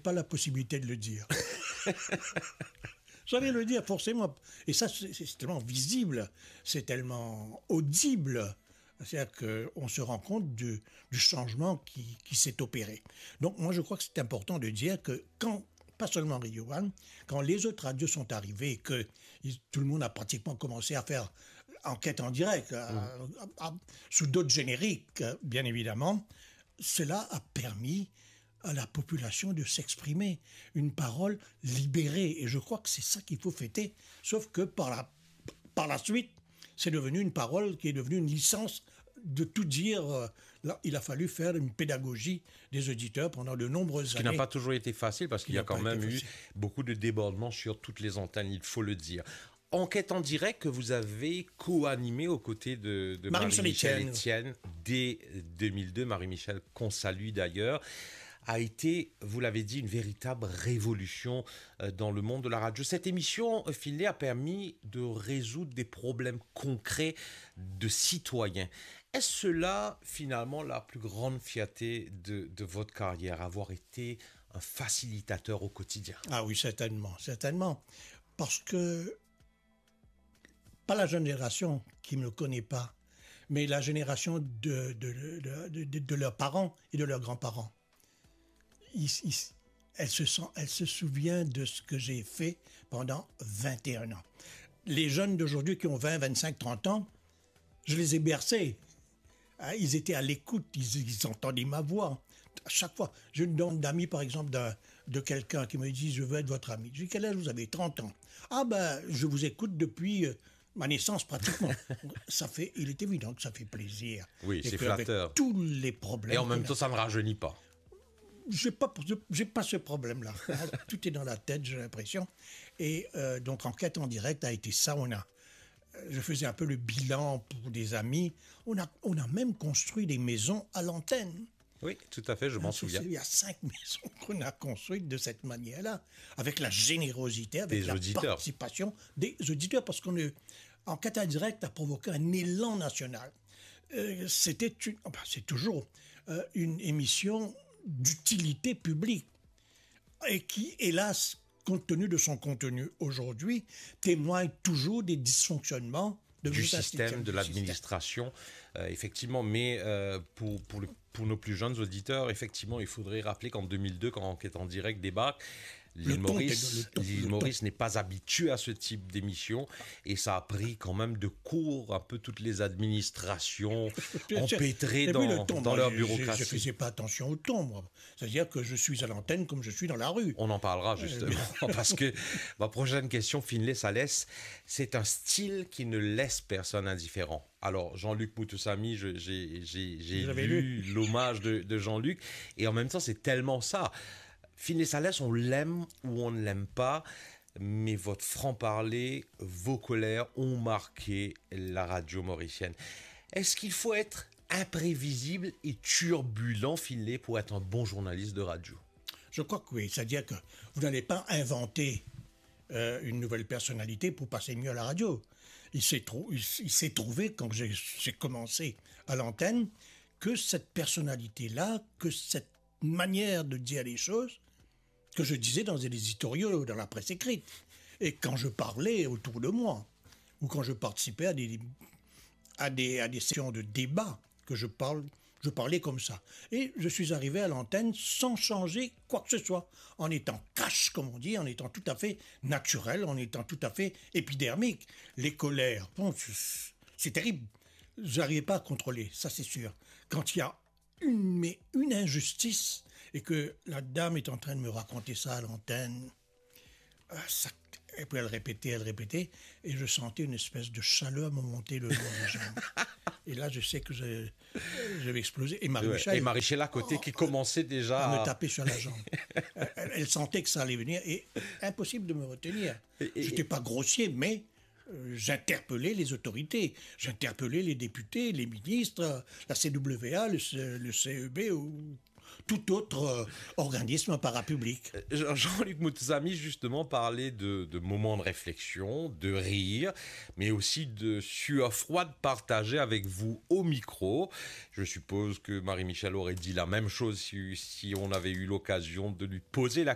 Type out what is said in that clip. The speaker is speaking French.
pas la possibilité de le dire. J'allais le dire forcément. Et ça, c'est tellement visible, c'est tellement audible. C'est-à-dire qu'on se rend compte du changement qui s'est opéré. Donc moi, je crois que c'est important de dire que quand, pas seulement Radio One, quand les autres radios sont arrivées et que tout le monde a pratiquement commencé à faire enquête en direct, sous d'autres génériques, bien évidemment, cela a permis à la population de s'exprimer, une parole libérée. Et je crois que c'est ça qu'il faut fêter. Sauf que par la suite, c'est devenu une parole qui est devenue une licence de tout dire. Là, il a fallu faire une pédagogie des auditeurs pendant de nombreuses années. Ce qui n'a pas toujours été facile parce qu'il y a quand même eu beaucoup de débordements sur toutes les antennes, il faut le dire. Enquête en direct que vous avez co-animée aux côtés de Marie-Michel Etienne dès 2002. Marie-Michel, qu'on salue d'ailleurs, a été, vous l'avez dit, une véritable révolution dans le monde de la radio. Cette émission, Finlay, a permis de résoudre des problèmes concrets de citoyens. Est-ce cela, finalement, la plus grande fierté de votre carrière, avoir été un facilitateur au quotidien? Ah oui, certainement, certainement. Parce que, pas la génération qui ne me connaît pas, mais la génération de leurs parents et de leurs grands-parents. Elle se souvient de ce que j'ai fait pendant 21 ans. Les jeunes d'aujourd'hui qui ont 20, 25, 30 ans, je les ai bercés. Ils étaient à l'écoute, ils entendaient ma voix. À chaque fois, j'ai une bande d'amis, par exemple, de quelqu'un qui me dit « Je veux être votre ami ». Je dis « Quel âge vous avez ?» 30 ans. « Ah ben, je vous écoute depuis ma naissance pratiquement. » Il est évident que ça fait plaisir. Oui, c'est flatteur. Avec tous les problèmes. Et en même temps, ça ne rajeunit pas. J'ai pas ce problème-là. Tout est dans la tête, j'ai l'impression. Et donc, Enquête en direct a été ça. Je faisais un peu le bilan pour des amis. On a même construit des maisons à l'antenne. Oui, tout à fait, je m'en souviens. Il y a 5 maisons qu'on a construites de cette manière-là, avec la générosité, avec la participation des auditeurs, parce Enquête en direct a provoqué un élan national. C'est toujours une émission d'utilité publique et qui, hélas, compte tenu de son contenu aujourd'hui, témoigne toujours des dysfonctionnements du système, de l'administration, effectivement. Mais pour nos plus jeunes auditeurs, effectivement, il faudrait rappeler qu'en 2002, quand Enquête en direct débarque, l'île Maurice n'est pas habituée à ce type d'émission et ça a pris quand même de court un peu toutes les administrations empêtrées dans leur bureaucratie. Je ne faisais pas attention au ton, moi. C'est-à-dire que je suis à l'antenne comme je suis dans la rue. On en parlera justement, parce que ma prochaine question, Finlay Salès, c'est un style qui ne laisse personne indifférent. Alors, Jean-Luc Moutoussamy, j'ai lu l'hommage de Jean-Luc, et en même temps, c'est tellement ça. Finlay Salès, on l'aime ou on ne l'aime pas, mais votre franc-parler, vos colères ont marqué la radio mauricienne. Est-ce qu'il faut être imprévisible et turbulent, Finlay, pour être un bon journaliste de radio? Je crois que oui, c'est-à-dire que vous n'allez pas inventer une nouvelle personnalité pour passer mieux à la radio. Il s'est trouvé, quand j'ai commencé à l'antenne, que cette personnalité-là, que cette manière de dire les choses, que je disais dans des éditoriaux, dans la presse écrite, et quand je parlais autour de moi, ou quand je participais à des sessions de débat, que je parlais comme ça. Et je suis arrivé à l'antenne sans changer quoi que ce soit, en étant cash, comme on dit, en étant tout à fait naturel, en étant tout à fait épidermique. Les colères, bon, c'est terrible. J'arrivais pas à contrôler, ça c'est sûr. Quand il y a une injustice, et que la dame est en train de me raconter ça à l'antenne, et puis elle répétait, et je sentais une espèce de chaleur me monter le long des jambes. Et là, je sais que je vais exploser. Et Marie-Michel à côté qui commençait déjà à me taper sur la jambe. Elle sentait que ça allait venir, et impossible de me retenir. Je n'étais pas grossier, mais j'interpellais les autorités, j'interpellais les députés, les ministres, la CWA, le CEB ou tout autre organisme parapublic. Jean-Luc Moutoussamy, justement, parlait de moments de réflexion, de rire, mais aussi de sueur froide partagée avec vous au micro. Je suppose que Marie-Michel aurait dit la même chose si on avait eu l'occasion de lui poser la